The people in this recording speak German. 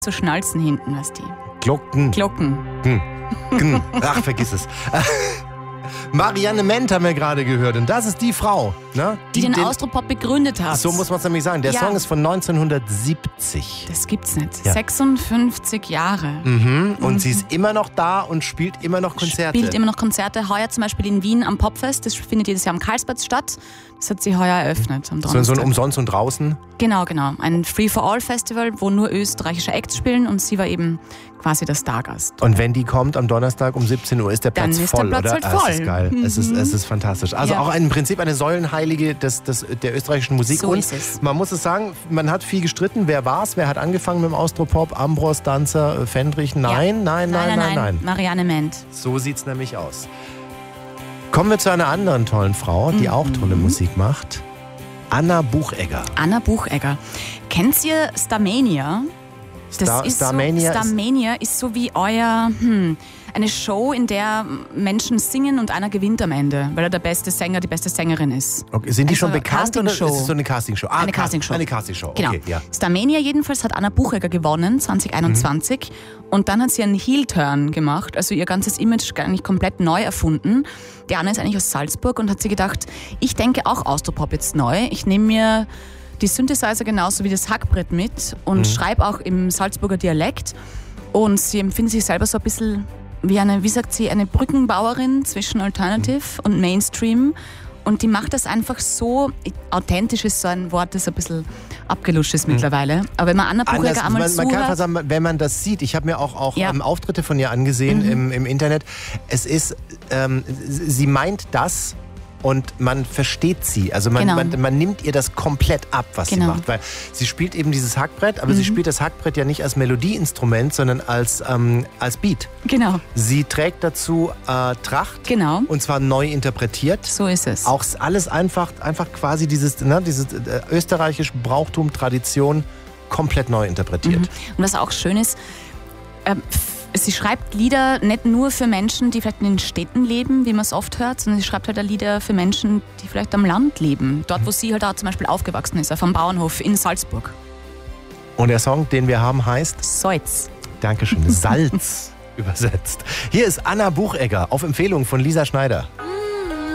so Schnalzen hinten, weißt du. Glocken. Ach, vergiss es. Marianne Ment haben wir gerade gehört und das ist die Frau, ne? Die den Austropop begründet hat. So muss man es nämlich sagen. Der Song ist von 1970. Das gibt's nicht. Ja. 56 Jahre. Und sie ist immer noch da und spielt immer noch Konzerte. Heuer zum Beispiel in Wien am Popfest. Das findet jedes Jahr am Karlsplatz statt. Das hat sie heuer eröffnet. Am Donnerstag. So ein Umsonst und draußen? Genau. Ein Free-for-All-Festival, wo nur österreichische Acts spielen und sie war eben quasi der Stargast. Und wenn die kommt am Donnerstag um 17 Uhr, ist der Platz voll, der Platz oder? Halt voll. Es ist geil. Es ist fantastisch. Also auch im Prinzip eine Säulenheilige der österreichischen Musik. So und ist es. Man muss es sagen, man hat viel gestritten. Wer war's? Wer hat angefangen mit dem Austropop? Ambros, Danzer, Fendrich? Nein. Marianne Ment. So sieht's nämlich aus. Kommen wir zu einer anderen tollen Frau, die auch tolle Musik macht. Anna Buchegger. Kennt ihr Starmania? Starmania ist so wie eine Show, in der Menschen singen und einer gewinnt am Ende, weil er der beste Sänger, die beste Sängerin ist. Okay. Sind die schon bekannt oder ist es so eine Castingshow? Eine Castingshow. Genau. Okay, ja. Starmania jedenfalls hat Anna Buchegger gewonnen, 2021. Und dann hat sie einen Heel-Turn gemacht, also ihr ganzes Image gar nicht komplett neu erfunden. Die Anna ist eigentlich aus Salzburg und hat sich gedacht, ich denke auch Austropop jetzt neu. Ich nehme mir die Synthesizer genauso wie das Hackbrett mit und schreibe auch im Salzburger Dialekt. Und sie empfindet sich selber so ein bisschen wie eine Brückenbauerin zwischen Alternative und Mainstream. Und die macht das einfach so, authentisch ist so ein Wort, das ein bisschen abgeluscht ist mittlerweile. Aber wenn man Anna Buchegger einmal man kann einfach sagen, wenn man das sieht, ich habe mir auch Auftritte von ihr angesehen im Internet, es ist, sie meint das, und man versteht sie. Also man nimmt ihr das komplett ab, was sie macht. Weil sie spielt eben dieses Hackbrett, aber sie spielt das Hackbrett ja nicht als Melodieinstrument, sondern als Beat. Genau. Sie trägt dazu Tracht. Genau. Und zwar neu interpretiert. So ist es. Auch alles einfach quasi dieses österreichische Brauchtum, Tradition komplett neu interpretiert. Und was auch schön ist, sie schreibt Lieder nicht nur für Menschen, die vielleicht in den Städten leben, wie man es oft hört, sondern sie schreibt halt auch Lieder für Menschen, die vielleicht am Land leben. Dort, wo sie halt auch zum Beispiel aufgewachsen ist, auf einem Bauernhof in Salzburg. Und der Song, den wir haben, heißt? Salz. Dankeschön. Salz übersetzt. Hier ist Anna Buchegger auf Empfehlung von Lisa Schneider.